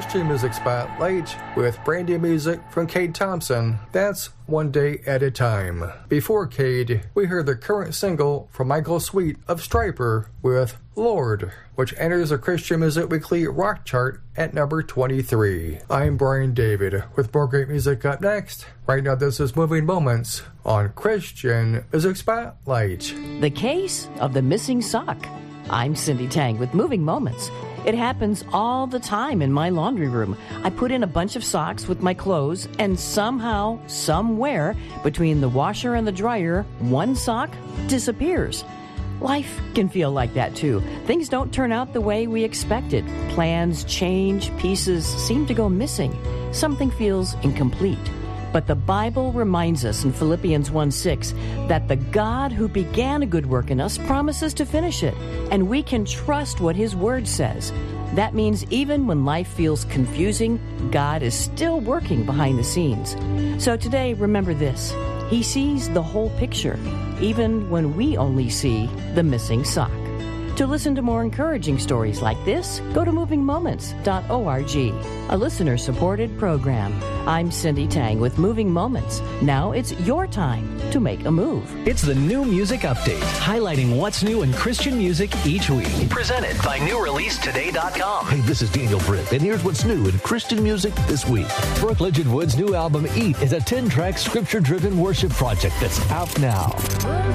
Christian Music Spotlight with brand new music from Cade Thompson. That's One Day at a Time. Before Cade, we heard the current single from Michael Sweet of Stryper with Lord, which enters the Christian Music Weekly Rock Chart at number 23. I'm Brian David with more great music up next. Right now, this is Moving Moments on Christian Music Spotlight. The Case of the Missing Sock. I'm Cindy Tang with Moving Moments. It happens all the time in my laundry room. I put in a bunch of socks with my clothes, and somehow, somewhere, between the washer and the dryer, one sock disappears. Life can feel like that too. Things don't turn out the way we expected. Plans change, pieces seem to go missing. Something feels incomplete. But the Bible reminds us in Philippians 1:6 that the God who began a good work in us promises to finish it, and we can trust what His Word says. That means even when life feels confusing, God is still working behind the scenes. So today, remember this. He sees the whole picture, even when we only see the missing sock. To listen to more encouraging stories like this, go to movingmoments.org, a listener-supported program. I'm Cindy Tang with Moving Moments. Now it's your time to make a move. It's the New Music Update, highlighting what's new in Christian music each week. Presented by NewReleaseToday.com. Hey, this is Daniel Britt, and here's what's new in Christian music this week. Brooke Legend Wood's new album, Eat, is a 10-track scripture-driven worship project that's out now.